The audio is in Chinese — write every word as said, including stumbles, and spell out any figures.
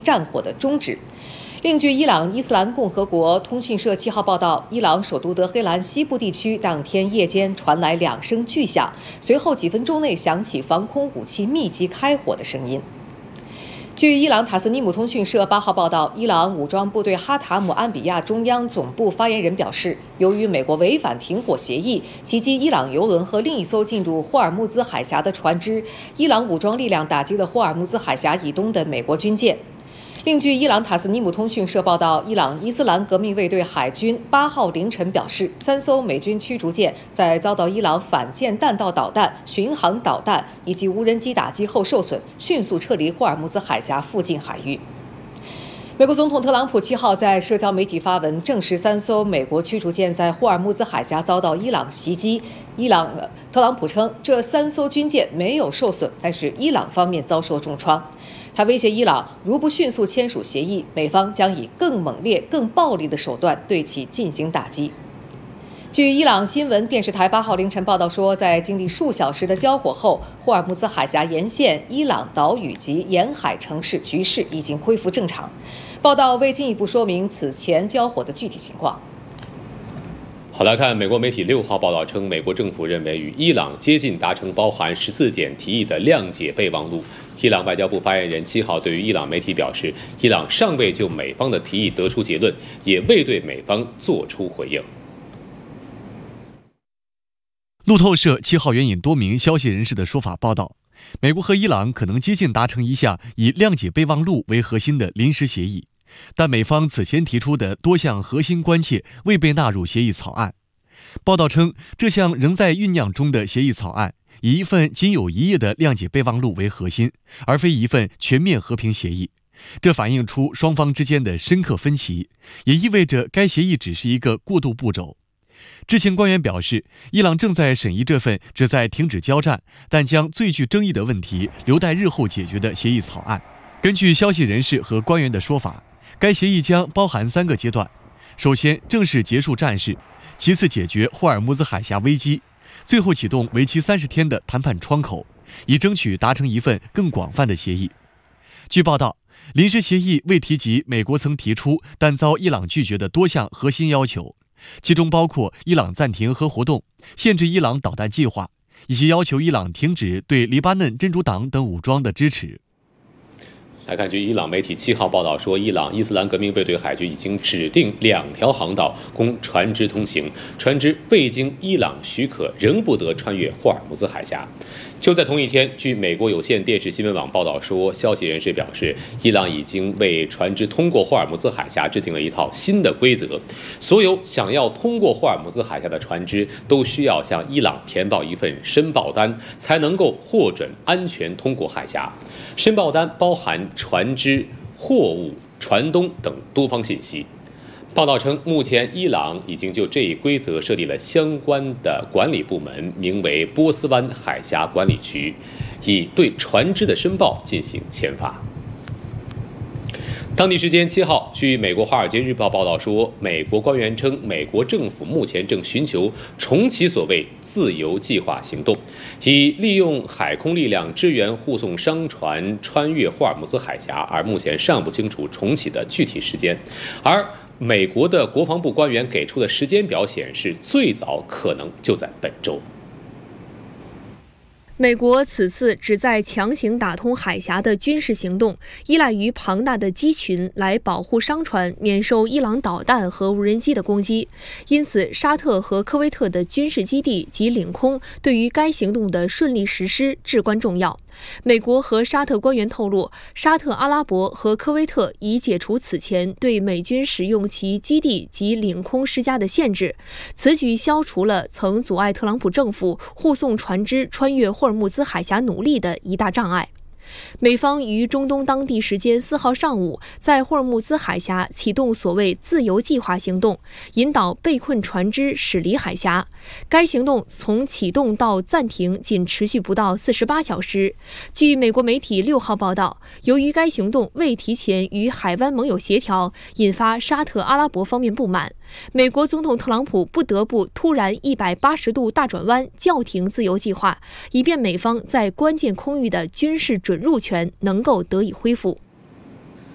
战火的终止。另据伊朗伊斯兰共和国通讯社七号报道，伊朗首都德黑兰西部地区当天夜间传来两声巨响，随后几分钟内响起防空武器密集开火的声音。据伊朗塔斯尼姆通讯社八号报道，伊朗武装部队哈塔姆安比亚中央总部发言人表示，由于美国违反停火协议，袭击伊朗油轮和另一艘进入霍尔木兹海峡的船只，伊朗武装力量打击了霍尔木兹海峡以东的美国军舰。另据伊朗塔斯尼姆通讯社报道，伊朗伊斯兰革命卫队海军八号凌晨表示，三艘美军驱逐舰在遭到伊朗反舰弹道导弹、巡航导弹以及无人机打击后受损，迅速撤离霍尔木兹海峡附近海域。美国总统特朗普七号在社交媒体发文证实，三艘美国驱逐舰在霍尔木兹海峡遭到伊朗袭击。伊朗特朗普称，这三艘军舰没有受损，但是伊朗方面遭受重创。他威胁伊朗，如不迅速签署协议，美方将以更猛烈、更暴力的手段对其进行打击。据伊朗新闻电视台八号凌晨报道说，在经历数小时的交火后，霍尔木兹海峡沿线伊朗岛屿及沿海城市局势已经恢复正常。报道未进一步说明此前交火的具体情况。 好来看，美国媒体六号报道称，美国政府认为与伊朗接近达成包含十四点提议的谅解备忘录。伊朗外交部发言人七号对于伊朗媒体表示，伊朗尚未就美方的提议得出结论，也未对美方作出回应。 路透社七号援引多名消息人士的说法报道，美国和伊朗可能接近达成一项以谅解备忘录为核心的临时协议，但美方此前提出的多项核心关切未被纳入协议草案。报道称，这项仍在酝酿中的协议草案以一份仅有一页的谅解备忘录为核心，而非一份全面和平协议。这反映出双方之间的深刻分歧，也意味着该协议只是一个过渡步骤。知情官员表示，伊朗正在审议这份旨在停止交战，但将最具争议的问题留待日后解决的协议草案。根据消息人士和官员的说法，该协议将包含三个阶段：首先，正式结束战事；其次，解决霍尔木兹海峡危机；最后，启动为期三十天的谈判窗口，以争取达成一份更广泛的协议。据报道，临时协议未提及美国曾提出但遭伊朗拒绝的多项核心要求，其中包括伊朗暂停核活动、限制伊朗导弹计划，以及要求伊朗停止对黎巴嫩真主党等武装的支持。 来看，据伊朗媒体七号报道说，伊朗伊斯兰革命卫队海军已经指定两条航道供船只通行，船只未经伊朗许可仍不得穿越霍尔木兹海峡。就在同一天，据美国有线电视新闻网报道说，消息人士表示，伊朗已经为船只通过霍尔木兹海峡制定了一套新的规则，所有想要通过霍尔木兹海峡的船只都需要向伊朗填报一份申报单，才能够获准安全通过海峡。申报单包含船只、货物、船东等多方信息。报道称，目前伊朗已经就这一规则设立了相关的管理部门，名为波斯湾海峡管理局，以对船只的申报进行签发。当地时间七号，据美国《华尔街日报》报道说，美国官员称，美国政府目前正寻求重启所谓“自由计划”行动，以利用海空力量支援护送商船穿越霍尔木兹海峡，而目前尚不清楚重启的具体时间。而美国的国防部官员给出的时间表显示，最早可能就在本周。 美国此次旨在强行打通海峡的军事行动，依赖于庞大的机群来保护商船免受伊朗导弹和无人机的攻击。因此，沙特和科威特的军事基地及领空对于该行动的顺利实施至关重要。美国和沙特官员透露，沙特阿拉伯和科威特已解除此前对美军使用其基地及领空施加的限制，此举消除了曾阻碍特朗普政府护送船只穿越霍尔木兹海峡努力的一大障碍。美方于中东当地时间四号上午在霍尔木兹海峡启动所谓自由计划行动，引导被困船只驶离海峡。该行动从启动到暂停仅持续不到四十八小时。据美国媒体六号报道，由于该行动未提前与海湾盟友协调，引发沙特阿拉伯方面不满，美国总统特朗普不得不突然一百八十度大转弯，叫停自由计划，以便美方在关键空域的军事准入权能够得以恢复。